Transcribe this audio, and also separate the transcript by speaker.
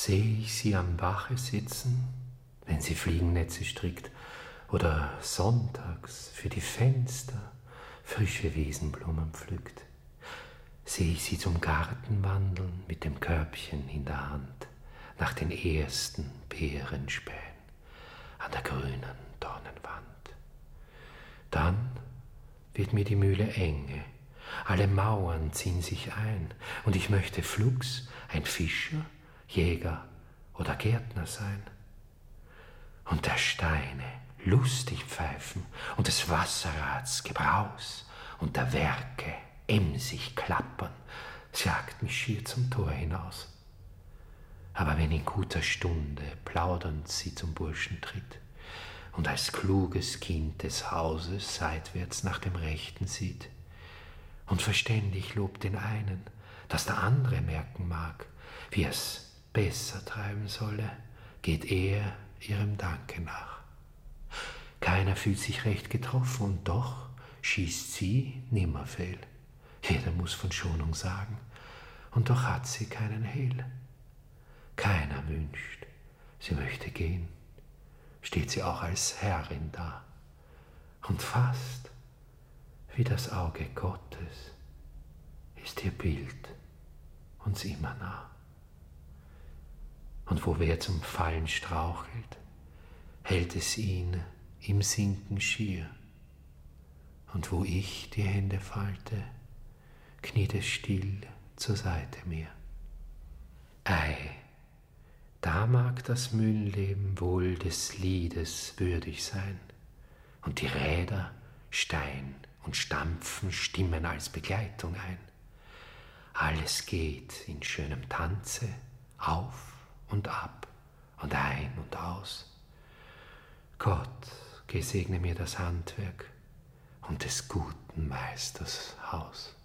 Speaker 1: Sehe ich sie am Bache sitzen, wenn sie Fliegennetze strickt, oder sonntags für die Fenster frische Wiesenblumen pflückt. Sehe ich sie zum Garten wandeln mit dem Körbchen in der Hand, nach den ersten Beerenspähen an der grünen Dornenwand. Dann wird mir die Mühle enge, alle Mauern ziehen sich ein, und ich möchte flugs ein Fischer, Jäger oder Gärtner sein. Und der Steine lustig pfeifen und des Wasserrads Gebraus und der Werke emsig klappern, jagt mich schier zum Tor hinaus. Aber wenn in guter Stunde plaudernd sie zum Burschen tritt und als kluges Kind des Hauses seitwärts nach dem Rechten sieht und verständig lobt den einen, dass der andere merken mag, wie es besser treiben solle, geht er ihrem Danke nach. Keiner fühlt sich recht getroffen, und doch schießt sie nimmer fehl. Jeder muss von Schonung sagen, und doch hat sie keinen Hehl. Keiner wünscht, sie möchte gehen, steht sie auch als Herrin da, und fast wie das Auge Gottes ist ihr Bild uns immer nah. Und wo wer zum Fallen strauchelt, hält es ihn im Sinken schier, und wo ich die Hände falte, kniet es still zur Seite mir. Ei, da mag das Mühlenleben wohl des Liedes würdig sein, und die Räder Stein und Stampfen stimmen als Begleitung ein. Alles geht in schönem Tanze auf und ab und ein und aus. Gott gesegne mir das Handwerk und des guten Meisters Haus.